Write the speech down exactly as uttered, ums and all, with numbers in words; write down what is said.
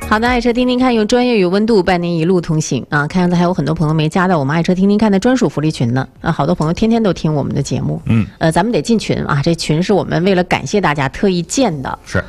好的，爱车听听看，用专业与温度伴您一路同行啊！看样子还有很多朋友没加到我们爱车听听看的专属福利群呢。啊，好多朋友天天都听我们的节目， 嗯， 呃，咱们得进群啊，这群是我们为了感谢大家特意建的。 是。